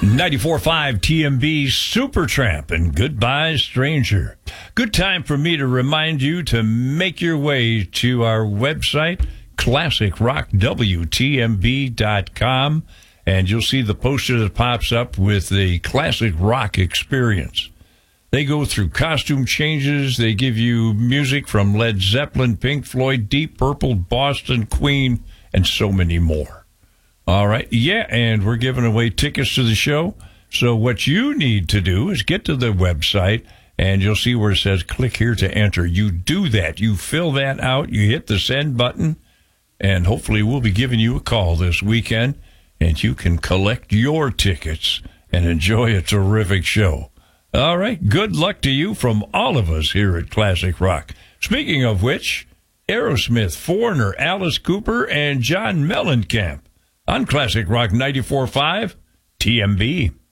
94.5 TMB Supertramp and Goodbye Stranger. Good time for me to remind you to make your way to our website, classicrockwtmb.com, and you'll see the poster that pops up with the Classic Rock Experience. They go through costume changes. They give you music from Led Zeppelin, Pink Floyd, Deep Purple, Boston, Queen, and so many more. All right. Yeah, and we're giving away tickets to the show. So what you need to do is get to the website, and you'll see where it says click here to enter. You do that. You fill that out. You hit the send button, and hopefully we'll be giving you a call this weekend, and you can collect your tickets and enjoy a terrific show. All right. Good luck to you from all of us here at Classic Rock. Speaking of which, Aerosmith, Foreigner, Alice Cooper, and John Mellencamp on Classic Rock 94.5 TMB.